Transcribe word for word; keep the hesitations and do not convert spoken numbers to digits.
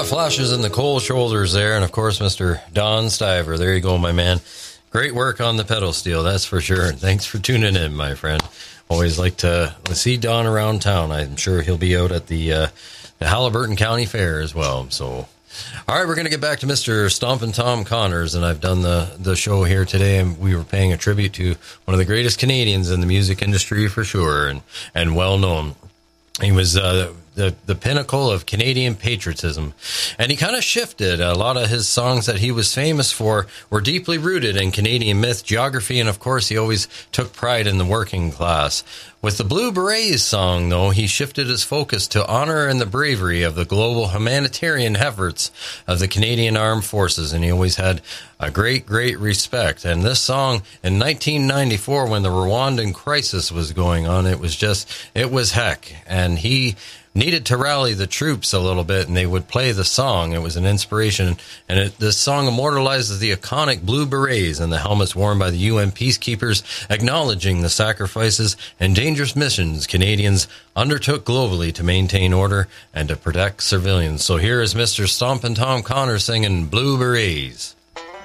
hot flashes in the cold shoulders there, and of course, Mister Don Stiver. There you go, my man. Great work on the pedal steel, that's for sure. And thanks for tuning in, my friend. Always like to see Don around town. I'm sure he'll be out at the, uh, the Halliburton County Fair as well. So, all right, we're going to get back to Mister Stompin' Tom Connors, and I've done the, the show here today, and we were paying a tribute to one of the greatest Canadians in the music industry for sure, and, and well known. He was uh, the the pinnacle of Canadian patriotism, and he kind of shifted. A lot of his songs that he was famous for were deeply rooted in Canadian myth, geography, and of course he always took pride in the working class. With the Blue Berets song, though, he shifted his focus to honor and the bravery of the global humanitarian efforts of the Canadian Armed Forces, and he always had a great, great respect. And this song, in nineteen ninety-four, when the Rwandan crisis was going on, it was just, it was heck. And he needed to rally the troops a little bit, and they would play the song. It was an inspiration, and it, this song immortalizes the iconic Blue Berets and the helmets worn by the U N peacekeepers, acknowledging the sacrifices and dangerous missions Canadians undertook globally to maintain order and to protect civilians. So here is Mister Stompin' Tom Connors singing Blue Berets.